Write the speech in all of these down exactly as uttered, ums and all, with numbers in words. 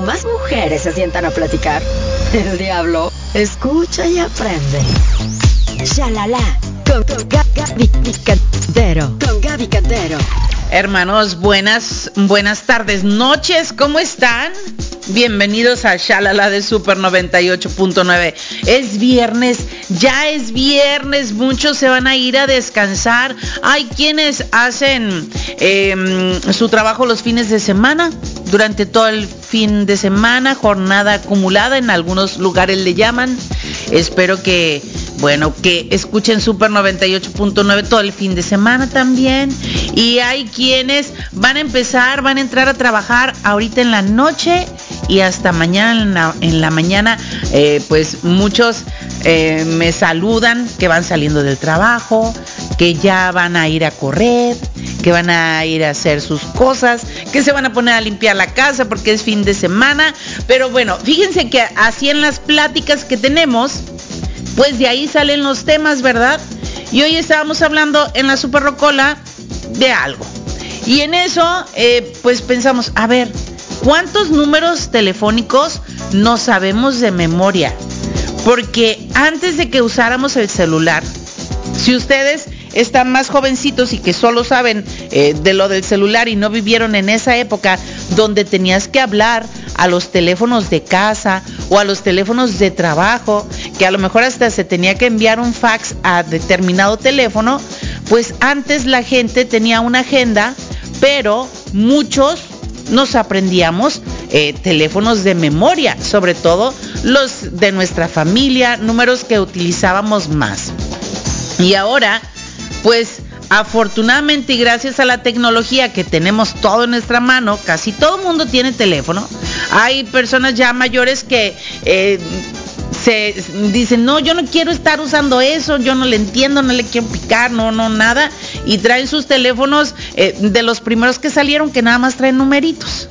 más mujeres se sientan a platicar. El diablo escucha y aprende. Shalala, con, con Gaby Cantero. Con Gaby Cantero. Hermanos, buenas, buenas tardes, noches, ¿cómo están? Bienvenidos a Shalala de Super noventa y ocho punto nueve. Es viernes, ya es viernes, muchos se van a ir a descansar. Hay quienes hacen eh, su trabajo los fines de semana, durante todo el fin de semana, jornada acumulada, en algunos lugares le llaman. Espero que, bueno, que escuchen Super noventa y ocho punto nueve todo el fin de semana también. Y hay quienes van a empezar, van a entrar a trabajar ahorita en la noche y hasta mañana en la, en la mañana, eh, pues muchos eh, me saludan que van saliendo del trabajo, que ya van a ir a correr, que van a ir a hacer sus cosas, que se van a poner a limpiar la casa porque es fin de semana. Pero bueno, fíjense que así en las pláticas que tenemos, pues de ahí salen los temas, ¿verdad? Y hoy estábamos hablando en la Super Rocola de algo. Y en eso, eh, pues pensamos, a ver, ¿cuántos números telefónicos no sabemos de memoria? Porque antes de que usáramos el celular, si ustedes están más jovencitos y que solo saben eh, de lo del celular y no vivieron en esa época donde tenías que hablar a los teléfonos de casa o a los teléfonos de trabajo, que a lo mejor hasta se tenía que enviar un fax a determinado teléfono, pues antes la gente tenía una agenda, pero muchos nos aprendíamos eh, teléfonos de memoria, sobre todo los de nuestra familia, números que utilizábamos más. Y ahora, pues afortunadamente y gracias a la tecnología que tenemos todo en nuestra mano, casi todo el mundo tiene teléfono. Hay personas ya mayores que eh, se dicen, no, yo no quiero estar usando eso, yo no le entiendo, no le quiero picar, no, no, nada. Y traen sus teléfonos eh, de los primeros que salieron, que nada más traen numeritos.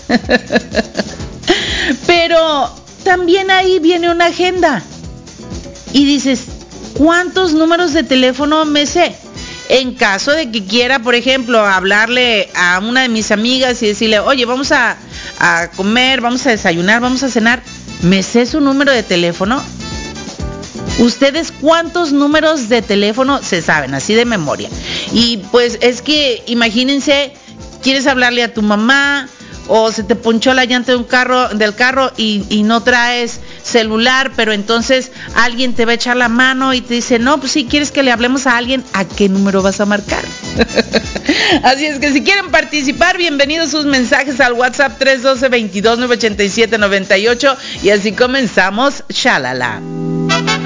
Pero también ahí viene una agenda. Y dices, ¿cuántos números de teléfono me sé? En caso de que quiera, por ejemplo, hablarle a una de mis amigas y decirle, oye, vamos a, a comer, vamos a desayunar, vamos a cenar, ¿me sé su número de teléfono? ¿Ustedes cuántos números de teléfono se saben, así de memoria? Y pues es que, imagínense, quieres hablarle a tu mamá o se te ponchó la llanta de un carro, del carro y, y no traes celular, pero entonces alguien te va a echar la mano y te dice, no, pues si quieres que le hablemos a alguien, ¿a qué número vas a marcar? Así es que si quieren participar, bienvenidos sus mensajes al WhatsApp tres uno dos, veintidós, novecientos ochenta y siete, noventa y ocho y así comenzamos, Shalala.